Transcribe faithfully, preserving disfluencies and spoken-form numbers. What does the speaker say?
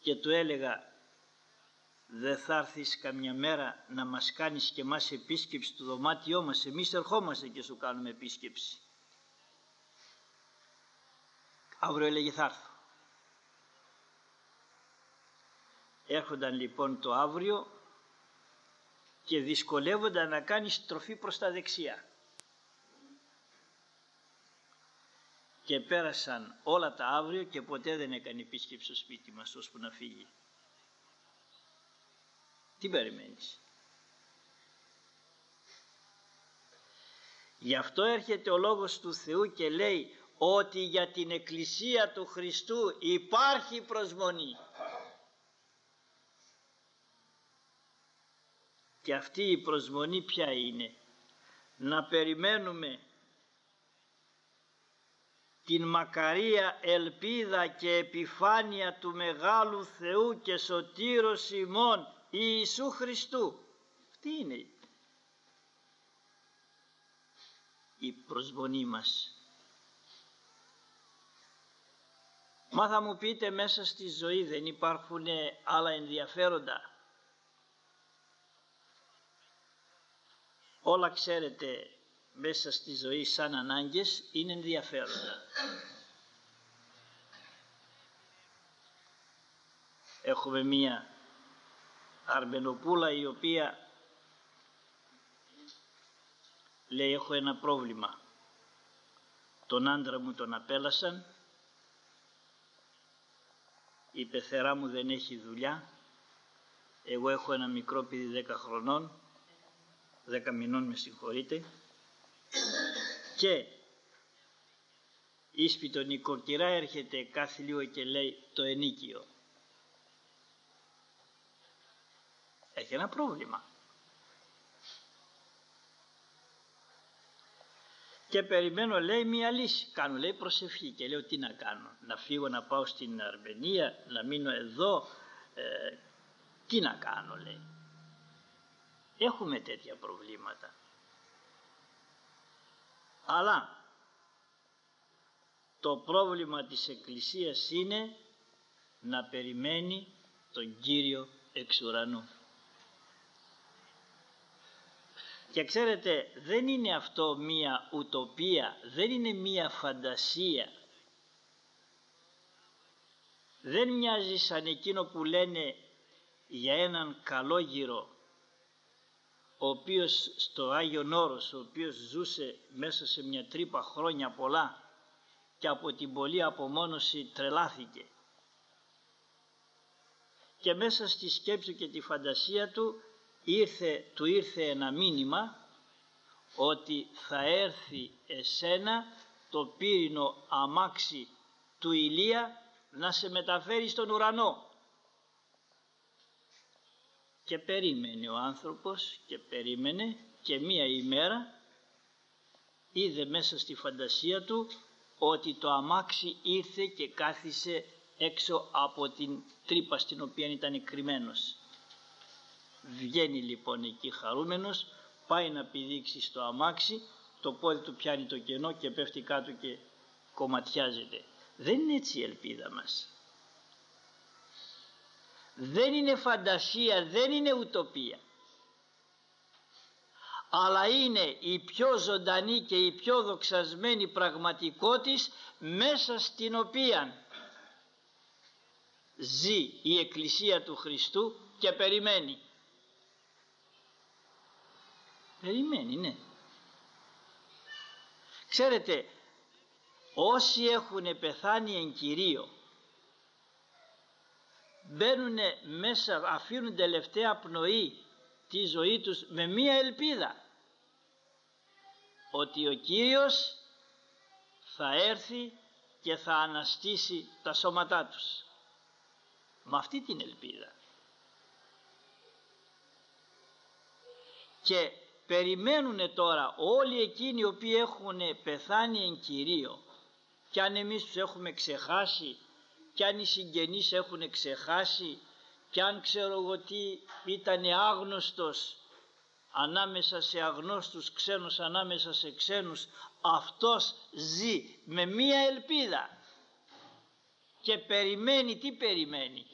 και του έλεγα, δεν θα έρθεις καμιά μέρα να μας κάνεις και εμάς επίσκεψη του δωμάτιό μας, εμείς ερχόμαστε και σου κάνουμε επίσκεψη. Αύριο έλεγε θα έρθω. Έρχονταν λοιπόν το αύριο και δυσκολεύονταν να κάνει στροφή προς τα δεξιά. Και πέρασαν όλα τα αύριο και ποτέ δεν έκανε επίσκεψη στο σπίτι μας ώσπου να φύγει. Τι περιμένεις? Γι' αυτό έρχεται ο Λόγος του Θεού και λέει ότι για την Εκκλησία του Χριστού υπάρχει προσμονή. Και αυτή η προσμονή ποια είναι? Να περιμένουμε την μακαρία ελπίδα και επιφάνεια του Μεγάλου Θεού και Σωτήρος ημών Ιησού Χριστού. Αυτή είναι η προσμονή μας. Μα θα μου πείτε, μέσα στη ζωή δεν υπάρχουν άλλα ενδιαφέροντα? Όλα ξέρετε μέσα στη ζωή σαν ανάγκες είναι ενδιαφέροντα. Έχουμε μία Αρμενοπούλα η οποία λέει έχω ένα πρόβλημα. Τον άντρα μου τον απέλασαν, η πεθερά μου δεν έχει δουλειά, εγώ έχω ένα μικρό παιδί δέκα χρονών, δέκα μηνών με συγχωρείτε, και η σπιτονικοκυρά έρχεται κάθε λίγο και λέει το ενίκιο. Έχει ένα πρόβλημα. Και περιμένω, λέει, μία λύση. Κάνω, λέει, προσευχή και λέω τι να κάνω, να φύγω να πάω στην Αρμενία, να μείνω εδώ, ε, τι να κάνω, λέει. Έχουμε τέτοια προβλήματα. Αλλά το πρόβλημα της Εκκλησίας είναι να περιμένει τον Κύριο εξ ουρανού. Και ξέρετε, δεν είναι αυτό μία ουτοπία, δεν είναι μία φαντασία. Δεν μοιάζει σαν εκείνο που λένε για έναν καλόγυρο, ο οποίος στο Άγιον Όρος, ο οποίος ζούσε μέσα σε μια τρύπα χρόνια πολλά και από την πολλή απομόνωση τρελάθηκε. Και μέσα στη σκέψη και τη φαντασία του ήρθε, του ήρθε ένα μήνυμα ότι θα έρθει εσένα το πύρινο αμάξι του Ηλία να σε μεταφέρει στον ουρανό. Και περίμενε ο άνθρωπος και περίμενε και μία ημέρα είδε μέσα στη φαντασία του ότι το αμάξι ήρθε και κάθισε έξω από την τρύπα στην οποία ήταν κρυμμένος. Βγαίνει λοιπόν εκεί χαρούμενος, πάει να πηδήξει στο αμάξι, το πόδι του πιάνει το κενό και πέφτει κάτω και κομματιάζεται. Δεν είναι έτσι η ελπίδα μας. Δεν είναι φαντασία, δεν είναι ουτοπία. Αλλά είναι η πιο ζωντανή και η πιο δοξασμένη πραγματικότης μέσα στην οποία ζει η Εκκλησία του Χριστού και περιμένει. Περιμένει, ναι. Ξέρετε, όσοι έχουν πεθάνει εν Κυρίω μπαίνουν μέσα, αφήνουν τελευταία πνοή τη ζωή τους με μία ελπίδα ότι ο Κύριος θα έρθει και θα αναστήσει τα σώματά τους. Με αυτή την ελπίδα. Και περιμένουν τώρα όλοι εκείνοι οι οποίοι έχουν πεθάνει εν Κυρίω, και αν εμείς τους έχουμε ξεχάσει, και αν οι συγγενείς έχουν ξεχάσει, και αν ξέρω εγώ τι ήταν άγνωστος ανάμεσα σε αγνώστους, ξένος ανάμεσα σε ξένους, αυτός ζει με μία ελπίδα και περιμένει. Τι περιμένει?